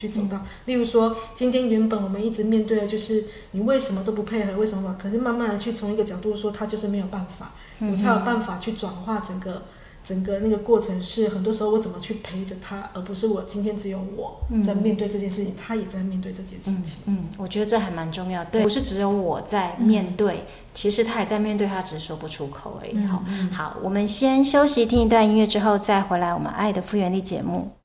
去走到，例如说，今天原本我们一直面对的就是你为什么都不配合，为什么？可是慢慢的去从一个角度说，他就是没有办法，我才有办法去转化整个那个过程是，很多时候我怎么去陪着他，而不是我今天只有我在面对这件事情，他也在面对这件事情。 我觉得这还蛮重要，对，不是只有我在面对，其实他也在面对，他只是说不出口而已。好，我们先休息听一段音乐之后再回来我们爱的复原力节目。